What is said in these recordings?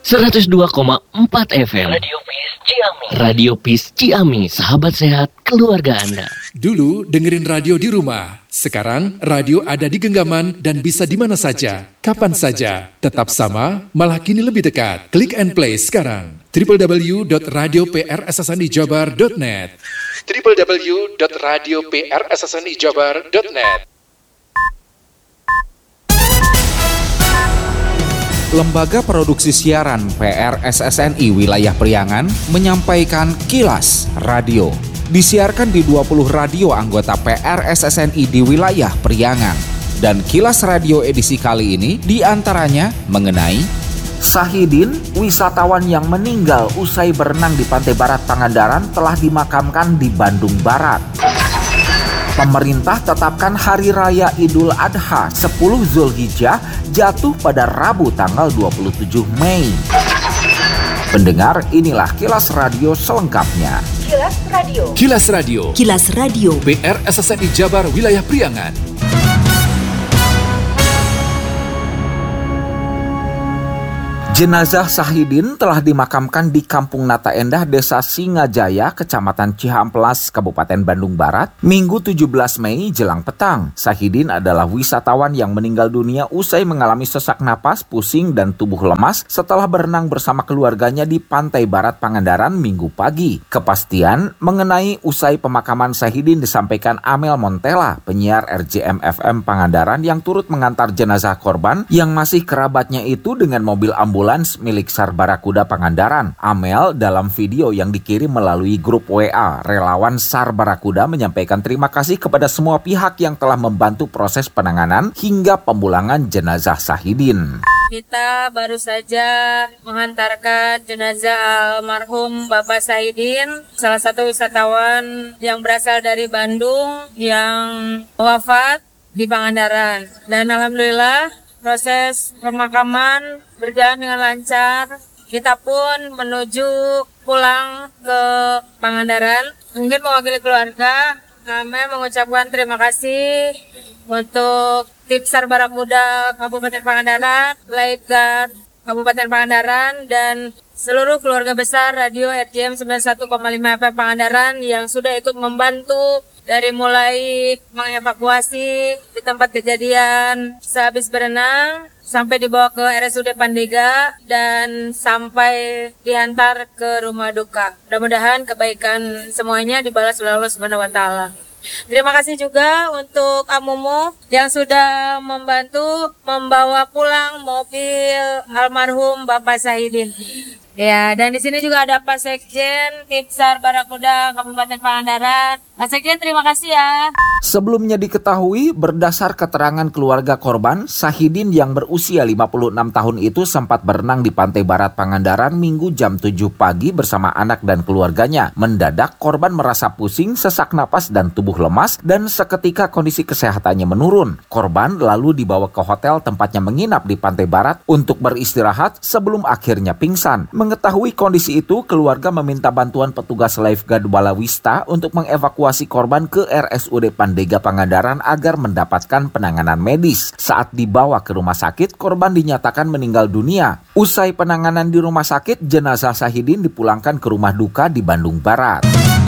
102,4 FM Radio Peace Ciami. Radio Peace Ciami, sahabat sehat keluarga Anda. Dulu dengerin radio di rumah. Sekarang radio ada di genggaman dan bisa di mana saja, kapan saja. Tetap sama, malah kini lebih dekat. Klik and play sekarang. www.radioprssnijabar.net www.radioprssnijabar.net. Lembaga Produksi Siaran PRSSNI Wilayah Priangan menyampaikan Kilas Radio. Disiarkan di 20 radio anggota PRSSNI di wilayah Priangan. Dan Kilas Radio edisi kali ini diantaranya mengenai Sahidin, wisatawan yang meninggal usai berenang di Pantai Barat Pangandaran telah dimakamkan di Bandung Barat. Pemerintah tetapkan Hari Raya Idul Adha 10 Zulhijjah jatuh pada Rabu tanggal 27 Mei. Pendengar, inilah Kilas Radio selengkapnya. Kilas Radio. Kilas Radio. Kilas Radio. PRSSNI Jabar Wilayah Priangan. Jenazah Sahidin telah dimakamkan di Kampung Nata Endah, Desa Singajaya, Kecamatan Cihamplas, Kabupaten Bandung Barat, Minggu 17 Mei jelang petang. Sahidin adalah wisatawan yang meninggal dunia usai mengalami sesak napas, pusing, dan tubuh lemas setelah berenang bersama keluarganya di Pantai Barat Pangandaran Minggu pagi. Kepastian mengenai usai pemakaman Sahidin disampaikan Amel Montella, penyiar RJM FM Pangandaran yang turut mengantar jenazah korban yang masih kerabatnya itu dengan mobil ambulans milik SAR Barakuda Pangandaran. Amel dalam video yang dikirim melalui grup WA relawan SAR Barakuda menyampaikan terima kasih kepada semua pihak yang telah membantu proses penanganan hingga pemulangan jenazah Sahidin. Kita baru saja mengantarkan jenazah almarhum Bapak Sahidin, salah satu wisatawan yang berasal dari Bandung yang wafat di Pangandaran. Dan alhamdulillah proses pemakaman berjalan dengan lancar. Kita pun menuju pulang ke Pangandaran. Mungkin mewakili keluarga, kami mengucapkan terima kasih untuk tim SAR Barakuda Kabupaten Pangandaran, Lifeguard Kabupaten Pangandaran, dan seluruh keluarga besar Radio RJM 91,5 FM Pangandaran yang sudah ikut membantu dari mulai mengevakuasi di tempat kejadian sehabis berenang sampai dibawa ke RSUD Pandega dan sampai diantar ke rumah duka. Mudah-mudahan kebaikan semuanya dibalas oleh Allah Subhanahu wa taala. Terima kasih juga untuk Amumu yang sudah membantu membawa pulang mobil almarhum Bapak Sahidin. Ya, dan di sini juga ada Pak Sekjen Tim SAR Barakuda Kabupaten Pangandaran. Pak Sekjen, terima kasih ya. Sebelumnya diketahui berdasar keterangan keluarga korban, Sahidin yang berusia 56 tahun itu sempat berenang di Pantai Barat Pangandaran Minggu jam 7 pagi bersama anak dan keluarganya. Mendadak korban merasa pusing, sesak napas dan tubuh lemas dan seketika kondisi kesehatannya menurun. Korban lalu dibawa ke hotel tempatnya menginap di Pantai Barat untuk beristirahat sebelum akhirnya pingsan. Mengetahui kondisi itu, keluarga meminta bantuan petugas Lifeguard Balawista untuk mengevakuasi korban ke RSUD Pandega Pangandaran agar mendapatkan penanganan medis. Saat dibawa ke rumah sakit, korban dinyatakan meninggal dunia. Usai penanganan di rumah sakit, jenazah Sahidin dipulangkan ke rumah duka di Bandung Barat.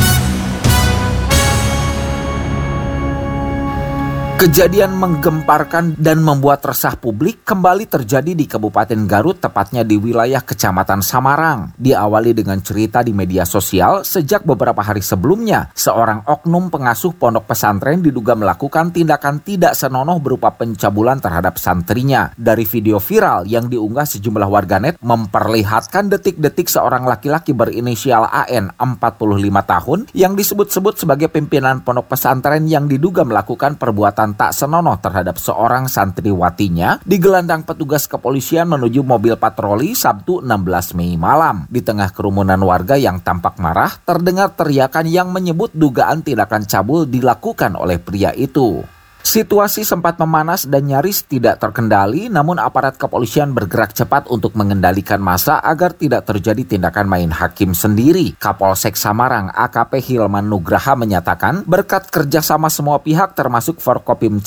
Kejadian menggemparkan dan membuat resah publik kembali terjadi di Kabupaten Garut, tepatnya di wilayah Kecamatan Samarang. Diawali dengan cerita di media sosial, sejak beberapa hari sebelumnya, seorang oknum pengasuh pondok pesantren diduga melakukan tindakan tidak senonoh berupa pencabulan terhadap santrinya. Dari video viral yang diunggah sejumlah warganet memperlihatkan detik-detik seorang laki-laki berinisial AN 45 tahun yang disebut-sebut sebagai pimpinan pondok pesantren yang diduga melakukan perbuatan tak senonoh terhadap seorang santriwatinya digelandang petugas kepolisian menuju mobil patroli Sabtu 16 Mei malam. Di tengah kerumunan warga yang tampak marah, terdengar teriakan yang menyebut dugaan tindakan cabul dilakukan oleh pria itu. Situasi sempat memanas dan nyaris tidak terkendali, namun aparat kepolisian bergerak cepat untuk mengendalikan massa agar tidak terjadi tindakan main hakim sendiri. Kapolsek Samarang AKP Hilman Nugraha menyatakan berkat kerjasama semua pihak termasuk Forkopimcam,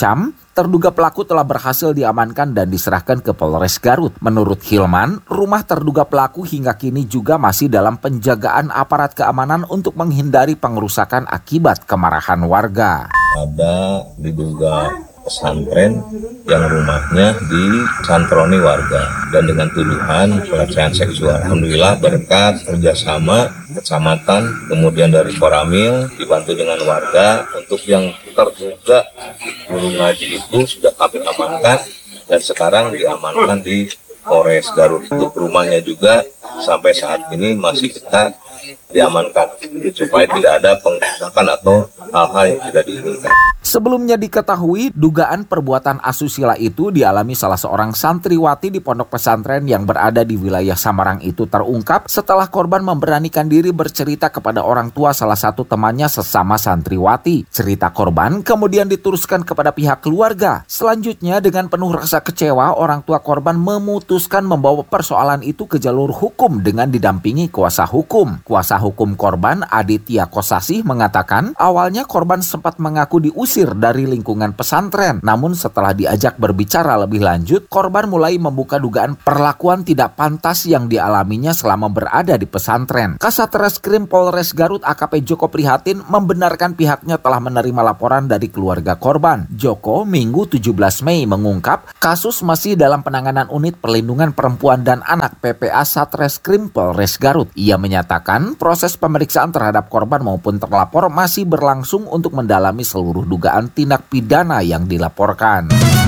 terduga pelaku telah berhasil diamankan dan diserahkan ke Polres Garut. Menurut Hilman, rumah terduga pelaku hingga kini juga masih dalam penjagaan aparat keamanan untuk menghindari pengerusakan akibat kemarahan warga. Ada diduga pesantren yang rumahnya disantroni warga dan dengan tuduhan pelecehan seksual. Alhamdulillah berkat kerjasama kecamatan kemudian dari Koramil dibantu dengan warga untuk yang terduga guru ngaji itu sudah kami amankan dan sekarang diamankan di Polres Garut. Untuk rumahnya juga sampai saat ini masih kita diamankan supaya tidak ada pengerusakan atau hal-hal yang tidak diinginkan. Sebelumnya diketahui dugaan perbuatan asusila itu dialami salah seorang santriwati di pondok pesantren yang berada di wilayah Samarang itu terungkap setelah korban memberanikan diri bercerita kepada orang tua salah satu temannya sesama santriwati. Cerita korban kemudian diteruskan kepada pihak keluarga. Selanjutnya dengan penuh rasa kecewa, orang tua korban memutuskan membawa persoalan itu ke jalur hukum dengan didampingi kuasa hukum. Kuasa hukum korban Aditya Kosasih mengatakan awalnya korban sempat mengaku diusir dari lingkungan pesantren. Namun setelah diajak berbicara lebih lanjut, korban mulai membuka dugaan perlakuan tidak pantas yang dialaminya selama berada di pesantren. Kasat Reskrim Polres Garut AKP Joko Prihatin membenarkan pihaknya telah menerima laporan dari keluarga korban. Joko Minggu 17 Mei mengungkap kasus masih dalam penanganan Unit Perlindungan Perempuan dan Anak PPA Satreskrim Polres Garut. Ia menyatakan proses pemeriksaan terhadap korban maupun terlapor masih berlangsung untuk mendalami seluruh dugaan tindak pidana yang dilaporkan.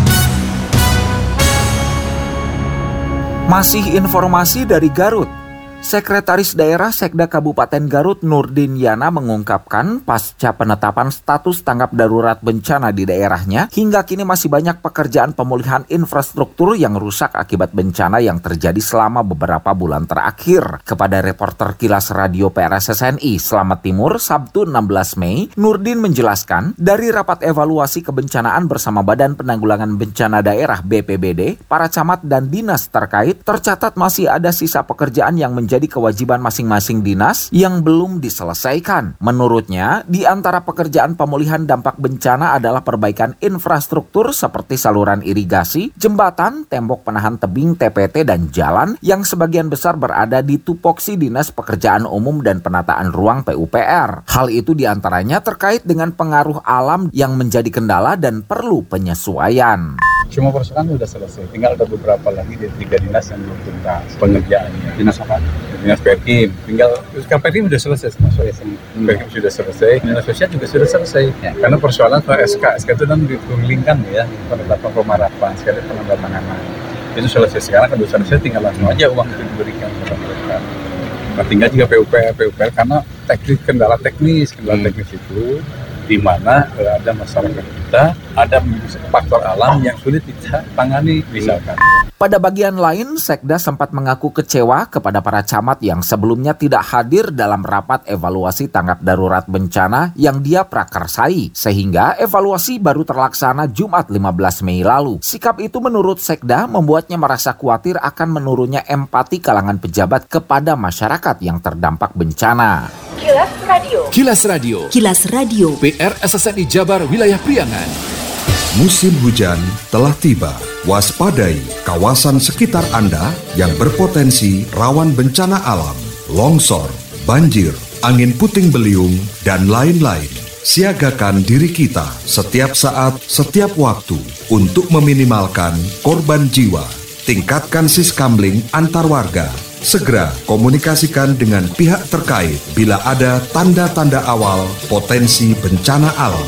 Masih informasi dari Garut. Sekretaris Daerah Sekda Kabupaten Garut Nurdin Yana mengungkapkan pasca penetapan status tanggap darurat bencana di daerahnya, hingga kini masih banyak pekerjaan pemulihan infrastruktur yang rusak akibat bencana yang terjadi selama beberapa bulan terakhir. Kepada reporter Kilas Radio PRSSNI Slamet Timur Sabtu 16 Mei, Nurdin menjelaskan dari rapat evaluasi kebencanaan bersama Badan Penanggulangan Bencana Daerah BPBD, para camat dan dinas terkait tercatat masih ada sisa pekerjaan yang menjadi kewajiban masing-masing dinas yang belum diselesaikan. Menurutnya, di antara pekerjaan pemulihan dampak bencana adalah perbaikan infrastruktur seperti saluran irigasi, jembatan, tembok penahan tebing TPT dan jalan yang sebagian besar berada di tupoksi Dinas Pekerjaan Umum dan Penataan Ruang PUPR. Hal itu diantaranya terkait dengan pengaruh alam yang menjadi kendala dan perlu penyesuaian. Semua persoalan sudah selesai, tinggal ada beberapa lagi di 3 dinas yang belum tuntas pengerjaannya. Dinas apa? Dinas Perkim, tinggal Perkim sudah selesai semua soal Perkim sudah selesai, Dinas Sosial juga sudah selesai. Ya. Karena persoalan soal SK itu kan ditunggulingkan ya, penetapan pemarahan, sekali penandatanganan. Itu selesai, sekarang kalau selesai tinggal langsung aja uang itu diberikan kepada mereka. Nah, tinggal juga PUPR karena kendala teknis itu di mana ada masyarakat kita, ada faktor alam yang sulit kita tangani misalkan. Pada bagian lain, Sekda sempat mengaku kecewa kepada para camat yang sebelumnya tidak hadir dalam rapat evaluasi tanggap darurat bencana yang dia prakarsai, sehingga evaluasi baru terlaksana Jumat 15 Mei lalu. Sikap itu menurut Sekda membuatnya merasa khawatir akan menurunnya empati kalangan pejabat kepada masyarakat yang terdampak bencana. Kilas Radio. Kilas Radio. Kilas Radio. PRSSNI Jabar Wilayah Priangan. Musim hujan telah tiba. Waspadai kawasan sekitar Anda yang berpotensi rawan bencana alam, longsor, banjir, angin puting beliung, dan lain-lain. Siagakan diri kita setiap saat, setiap waktu untuk meminimalkan korban jiwa. Tingkatkan siskamling antar warga. Segera komunikasikan dengan pihak terkait bila ada tanda-tanda awal potensi bencana alam.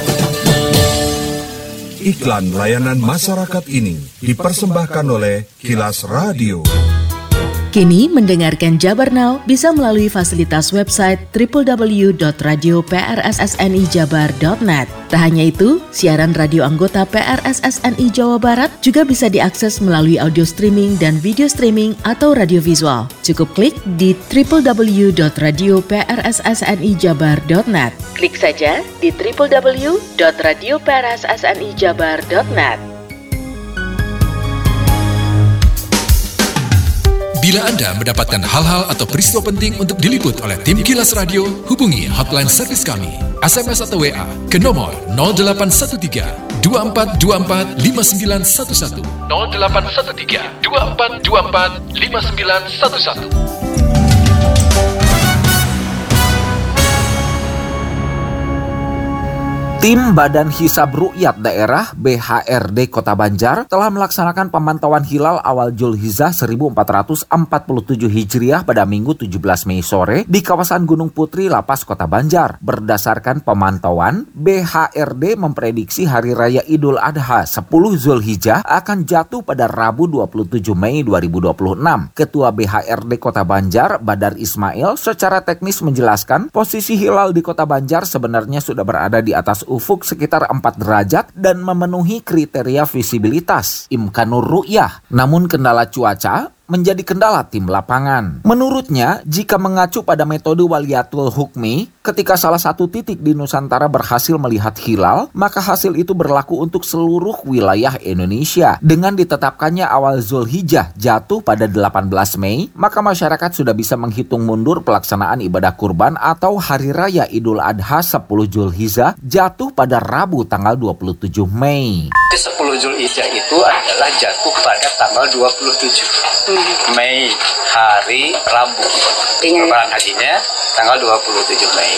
Iklan layanan masyarakat ini dipersembahkan oleh Kilas Radio. Kini mendengarkan Jabar Now bisa melalui fasilitas website www.radioprssnijabar.net. Tak hanya itu, siaran radio anggota PRSSNI Jawa Barat juga bisa diakses melalui audio streaming dan video streaming atau radio visual. Cukup klik di www.radioprssnijabar.net. Klik saja di www.radioprssnijabar.net. Bila Anda mendapatkan hal-hal atau peristiwa penting untuk diliput oleh tim Kilas Radio, hubungi hotline servis kami, SMS atau WA ke nomor 0813 2424 5911. 0813 2424 5911. Tim Badan Hisab Ru'yat Daerah BHRD Kota Banjar telah melaksanakan pemantauan hilal awal Zulhijjah 1447 Hijriah pada Minggu 17 Mei sore di kawasan Gunung Putri, Lapas, Kota Banjar. Berdasarkan pemantauan, BHRD memprediksi Hari Raya Idul Adha 10 Zulhijjah akan jatuh pada Rabu 27 Mei 2026. Ketua BHRD Kota Banjar, Badar Ismail, secara teknis menjelaskan posisi hilal di Kota Banjar sebenarnya sudah berada di atas ufuk sekitar 4 derajat dan memenuhi kriteria visibilitas imkanur ru'yah. Namun kendala cuaca menjadi kendala tim lapangan. Menurutnya, jika mengacu pada metode waliyatul hukmi, ketika salah satu titik di Nusantara berhasil melihat hilal, maka hasil itu berlaku untuk seluruh wilayah Indonesia. Dengan ditetapkannya awal Zulhijjah jatuh pada 18 Mei, maka masyarakat sudah bisa menghitung mundur pelaksanaan ibadah kurban atau Hari Raya Idul Adha 10 Zulhijjah jatuh pada Rabu tanggal 27 Mei. 10 Zulhijjah itu adalah jatuh pada tanggal 27 Mei, hari Rabu. Lebaran hajinya tanggal 27 Mei.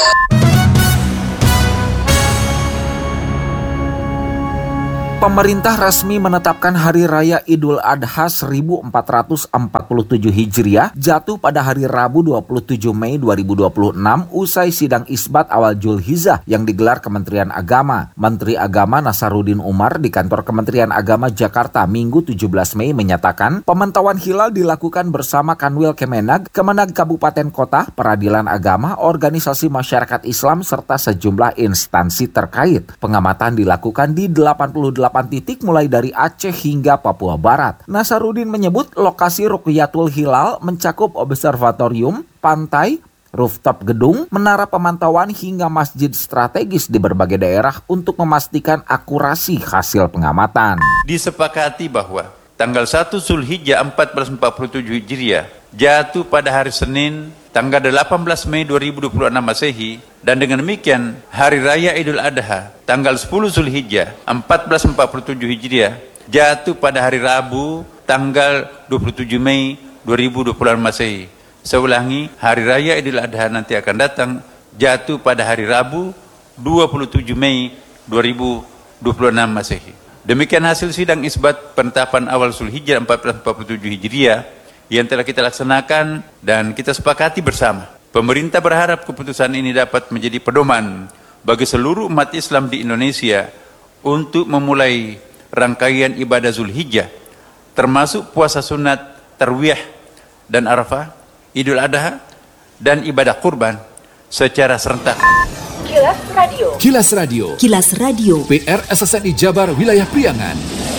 Pemerintah resmi menetapkan Hari Raya Idul Adha 1447 Hijriah jatuh pada hari Rabu 27 Mei 2026 usai sidang isbat awal Zulhijjah yang digelar Kementerian Agama. Menteri Agama Nasaruddin Umar di kantor Kementerian Agama Jakarta Minggu 17 Mei menyatakan pemantauan hilal dilakukan bersama Kanwil Kemenag, Kemenag Kabupaten Kota, Peradilan Agama, organisasi masyarakat Islam serta sejumlah instansi terkait. Pengamatan dilakukan di 88 titik mulai dari Aceh hingga Papua Barat. Nasaruddin menyebut lokasi Ruqyatul Hilal mencakup observatorium, pantai, rooftop gedung, menara pemantauan hingga masjid strategis di berbagai daerah untuk memastikan akurasi hasil pengamatan. Disepakati bahwa tanggal 1 Zulhijjah 1447 Hijriah jatuh pada hari Senin tanggal 18 Mei 2026 Masehi, dan dengan demikian Hari Raya Idul Adha tanggal 10 Zulhijjah 1447 Hijriah jatuh pada hari Rabu tanggal 27 Mei 2026 Masehi. Saya ulangi, Hari Raya Idul Adha nanti akan datang jatuh pada hari Rabu 27 Mei 2026 Masehi. Demikian hasil sidang isbat penetapan awal Zulhijjah 1447 Hijriah yang telah kita laksanakan dan kita sepakati bersama. Pemerintah berharap keputusan ini dapat menjadi pedoman bagi seluruh umat Islam di Indonesia untuk memulai rangkaian ibadah Zulhijjah, termasuk puasa sunat, tarwiyah, dan Arafah, Idul Adha, dan ibadah kurban secara serentak. Kilas Radio. Kilas Radio. Kilas Radio. PR SSNI Jabar Wilayah Priangan.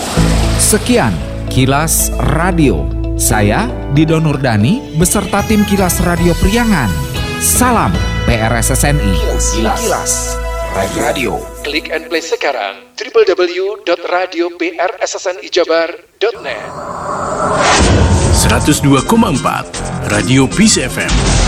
Sekian Kilas Radio. Saya Dido Nurdani beserta tim Kilas Radio Priangan. Salam PRSSNI. Kilas Radio. Klik and play sekarang www.radioprssnijabar.net. 102,4 Radio Peace FM.